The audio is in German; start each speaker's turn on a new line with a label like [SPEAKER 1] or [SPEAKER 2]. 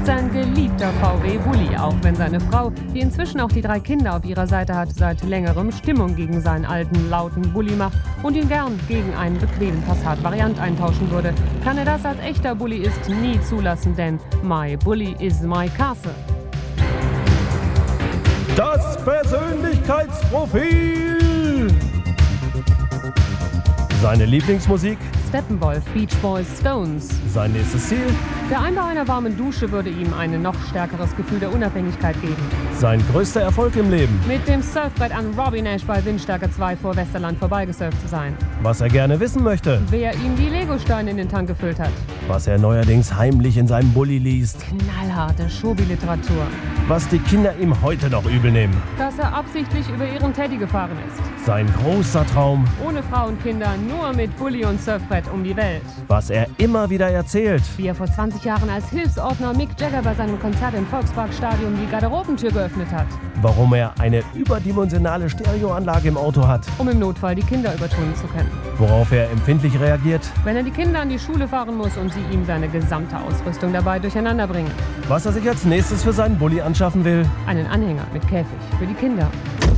[SPEAKER 1] sein geliebter VW Bulli, auch wenn seine Frau, die inzwischen auch die 3 Kinder auf ihrer Seite hat, seit längerem Stimmung gegen seinen alten, lauten Bulli macht und ihn gern gegen einen bequemen Passat-Variant eintauschen würde, kann er das als echter Bulliist nie zulassen, denn my Bulli is my castle.
[SPEAKER 2] Das Persönlichkeitsprofil. Seine Lieblingsmusik?
[SPEAKER 1] Steppenwolf, Beach Boys, Stones.
[SPEAKER 2] Sein nächstes Ziel?
[SPEAKER 1] Der Einbau einer warmen Dusche würde ihm ein noch stärkeres Gefühl der Unabhängigkeit geben.
[SPEAKER 2] Sein größter Erfolg im Leben?
[SPEAKER 1] Mit dem Surfbrett an Robbie Nash bei Windstärke 2 vor Westerland vorbeigesurft zu sein.
[SPEAKER 2] Was er gerne wissen möchte?
[SPEAKER 1] Wer ihm die Legosteine in den Tank gefüllt hat.
[SPEAKER 2] Was er neuerdings heimlich in seinem Bulli liest?
[SPEAKER 1] Knallharte Schobi-Literatur.
[SPEAKER 2] Was die Kinder ihm heute noch übel nehmen?
[SPEAKER 1] Dass er absichtlich über ihren Teddy gefahren ist.
[SPEAKER 2] Sein großer Traum?
[SPEAKER 1] Ohne Frau und Kinder, nur mit Bulli und Surfbrett um die Welt.
[SPEAKER 2] Was er immer wieder erzählt?
[SPEAKER 1] Wie er vor 20 Jahren als Hilfsordner Mick Jagger bei seinem Konzert im Volksparkstadion die Garderobentür geöffnet hat.
[SPEAKER 2] Warum er eine überdimensionale Stereoanlage im Auto hat?
[SPEAKER 1] Um im Notfall die Kinder übertönen zu können.
[SPEAKER 2] Worauf er empfindlich reagiert?
[SPEAKER 1] Wenn er die Kinder an die Schule fahren muss und sie ihm seine gesamte Ausrüstung dabei durcheinander bringen.
[SPEAKER 2] Was er sich als nächstes für seinen Bulli anschaffen will?
[SPEAKER 1] Einen Anhänger mit Käfig für die Kinder.